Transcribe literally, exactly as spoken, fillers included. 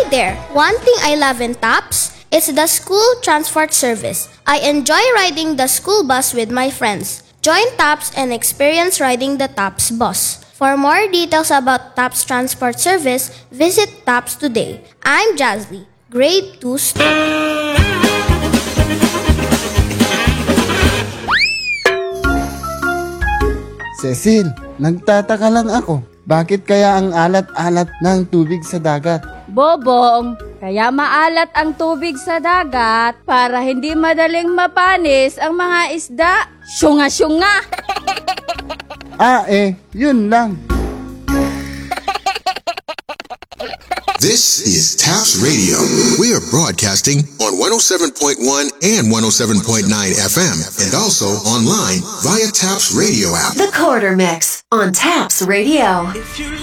there! One thing I love in TAPS is the school transport service. I enjoy riding the school bus with my friends. Join TAPS and experience riding the TAPS bus. For more details about TAPS transport service, visit TAPS today. I'm Jazly, grade two student. Cecil, nagtataka lang ako. Bakit kaya ang alat-alat ng tubig sa dagat? Bobong, kaya maalat ang tubig sa dagat para hindi madaling mapanis ang mga isda. Syunga-syunga! Ah eh, yun lang. This is TAPS Radio. We are broadcasting on one oh seven point one and one oh seven point nine F M and also online via TAPS Radio app. The Quarter Mix on TAPS Radio.